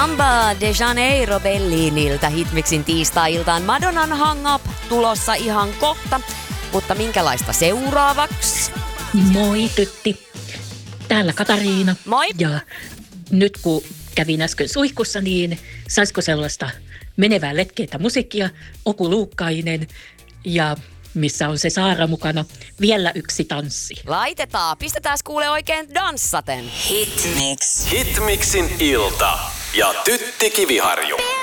Samba de Janeiro Belliniltä Hitmixin tiistai-iltaan. Madonnan Hang Up tulossa ihan kohta. Mutta minkälaista seuraavaksi? Moi Tytti. Täällä Katariina. Moi. Ja nyt kun kävin äsken suihkussa, niin saisiko sellaista menevää letkeitä musiikkia? Oku Luukkainen ja missä on se Saara mukana. Vielä yksi tanssi. Laitetaan. Pistetään kuule oikein danssaten. Hitmixin ilta ja Tytti Kiviharju.